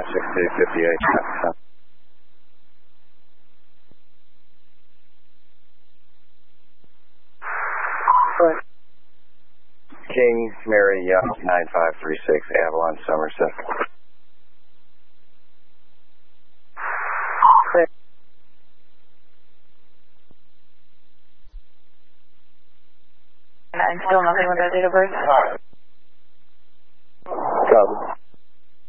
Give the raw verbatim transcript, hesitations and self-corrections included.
sixty fifty-eight. King Mary Young, nine five three six, Avalon, Somerset. Clear. And still nothing with that date of birth? Copy.